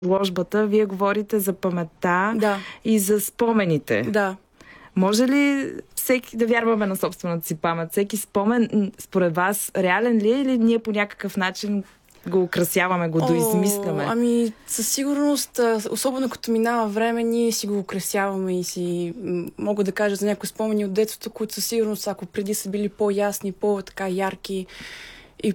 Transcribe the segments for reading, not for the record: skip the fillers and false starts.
изложбата, вие говорите за паметта Да. и за спомените. Да. Може ли всеки да вярваме на собствената си памет? Всеки спомен, според вас, реален ли е или ние по някакъв начин го украсяваме, го доизмисляме? Ами, със сигурност, особено като минава време, ние си го украсяваме и си мога да кажа за някои спомени от детството, които със сигурност, ако преди са били по-ясни, по-така ярки и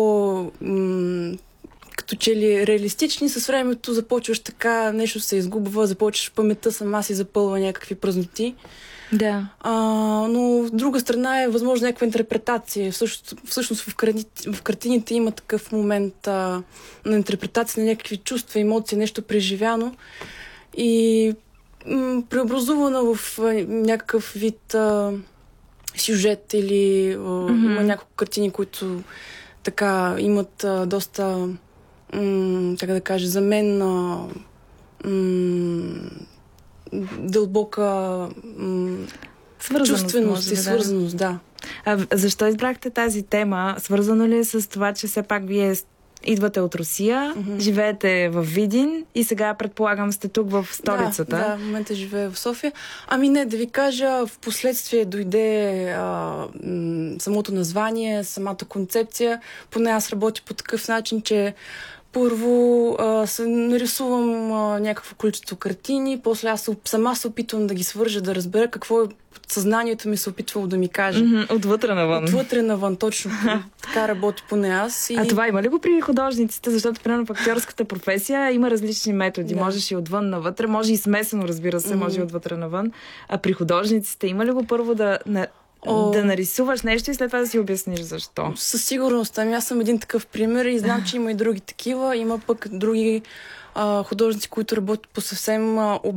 като че ли реалистични, с времето започваш така, нещо се изгубва, започваш паметта сама си запълва някакви празноти. Да. Но от друга страна е възможно някаква интерпретация. Всъщност в картините има такъв момент на интерпретация на някакви чувства, емоции, нещо преживяно и преобразувано в някакъв вид сюжет или има няколко картини, които така имат доста как да кажа, за мен дълбока чувственост и свързаност, да. Защо избрахте тази тема? Свързано ли е с това, че все пак вие идвате от Русия, живеете в Видин и сега, предполагам, сте тук в столицата? Да, в момента живея в София. Ами не, да ви кажа, в последствие дойде самото название, самата концепция. Поне аз работя по такъв начин, че първо нарисувам някакво количество картини, после аз сама се опитвам да ги свържа, да разбера какво съзнанието ми се опитвало да ми каже. Отвътре навън. Отвътре навън, точно. Така работи поне аз. А това има ли го при художниците? Защото, примерно, в актьорската професия има различни методи. Да. Можеш и отвън навътре, може и смесено, разбира се, може и отвътре навън. А при художниците има ли го първо да нарисуваш нещо и след това да си обясниш защо? Със сигурност. Ами аз съм един такъв пример и знам, че има и други такива. Има пък други художници, които работят по съвсем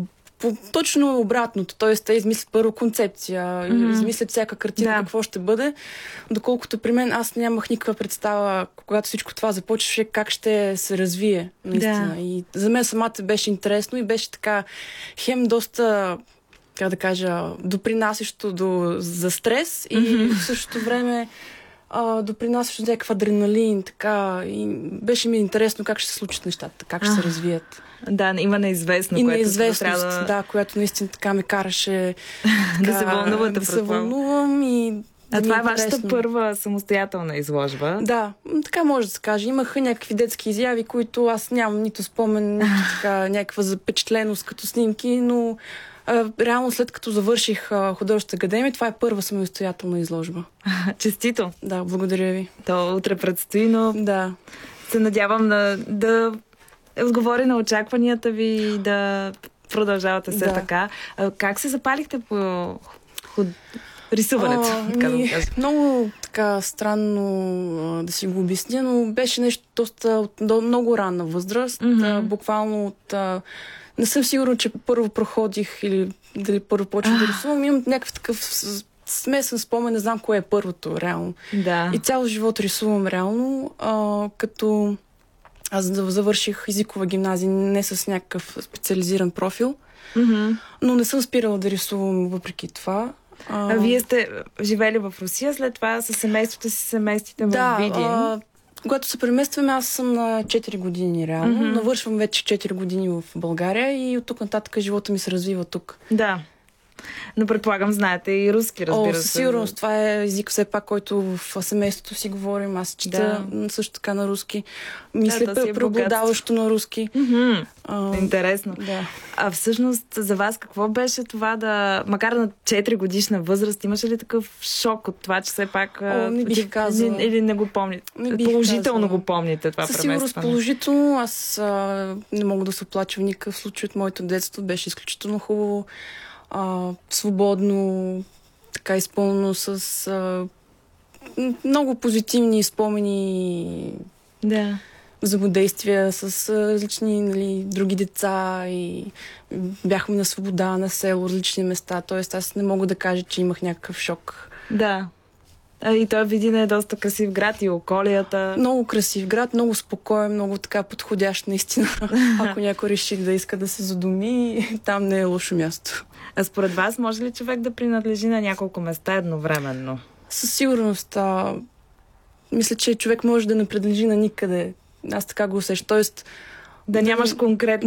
точно обратното. Тоест, те измислят първо концепция, измислят всяка картина какво ще бъде. Доколкото при мен аз нямах никаква представа, когато всичко това започваше, как ще се развие наистина. Да. И за мен самата беше интересно и беше така хем доста, как да кажа, допринасящо за стрес и в същото време допринасящо за някакъв адреналин, така. И беше ми интересно как ще се случат нещата, как ще се развият. Да, има неизвестно, което неизвестност, която наистина така ме караше да се вълнувате. Да се вълнувам и това е вашата първа самостоятелна изложба? Да, така може да се каже. Имаха някакви детски изяви, които аз нямам нито спомен, нито така някаква запечатленост като снимки, но реално след като завърших художествената академия, това е първа самостоятелна изложба. Честито! Да, благодаря ви. То утре предстои, но се надявам да отговори на очакванията ви и да продължавате все така. Как се запалихте по рисуването? Много така странно да си го обясня, но беше нещо доста много ранна възраст. Буквално от... Не съм сигурна, че първо проходих или дали първо почвам да рисувам. Имам някакъв такъв смесен спомен, не знам кое е първото, реално. Да. И цял живот рисувам реално, като аз завърших езикова гимназия, не с някакъв специализиран профил, но не съм спирала да рисувам въпреки това. Вие сте живели в Русия, след това със семейството си се местите в Видин. Когато се преместваме, аз съм на 4 години реално. Навършвам вече 4 години в България и от тук нататък живота ми се развива тук. Да. Но предполагам, знаете и руски, разбира се. Със сигурност. Това е език все пак, който в семейството си говорим. Аз чета също така на руски. Мисля преобладаващо на руски. Интересно. Да. А всъщност за вас какво беше това макар на 4 годишна възраст, имаше ли такъв шок от това, че все пак... не бих казала. Или не го помните? Положително го помните това преместване? Със сигурност положително. Аз не мога да се оплача в никакъв случай от моето детство. Беше изключително хубаво. Свободно, така изпълнено с много позитивни спомени, взаимодействия с различни други деца и бяхме на свобода, на село, различни места. Тоест аз не мога да кажа, че имах някакъв шок. Да. И той Видин е доста красив град и околията. Много красив град, много спокоен, много така подходящ наистина. Ако някой реши да иска да се задуми, там не е лошо място. А според вас може ли човек да принадлежи на няколко места едновременно? Със сигурност. Мисля, че човек може да не принадлежи на никъде. Аз така го усещам. Тоест, Да нямаш конкретно